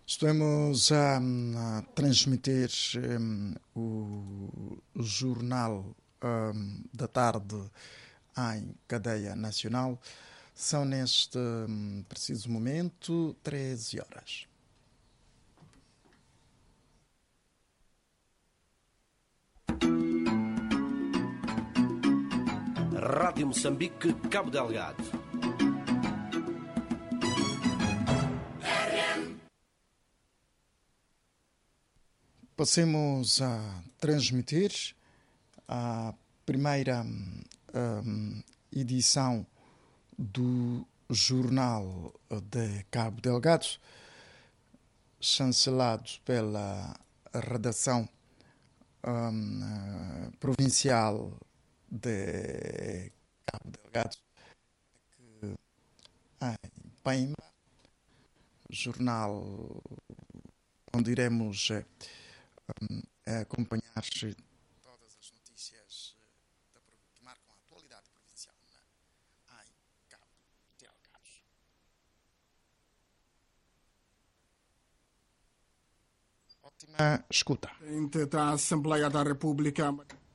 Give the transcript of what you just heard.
Estamos a transmitir o jornal da tarde em cadeia nacional. São neste preciso momento 13 horas. Rádio Moçambique, Cabo Delgado. Passemos a transmitir a primeira edição do Jornal de Cabo Delgado, chancelado pela redação provincial de Cabo Delgado, em Pemba, jornal onde iremos acompanhar todas as notícias que marcam a atualidade provincial em Cabo Delgado. Ótima escuta. Da Assembleia da República.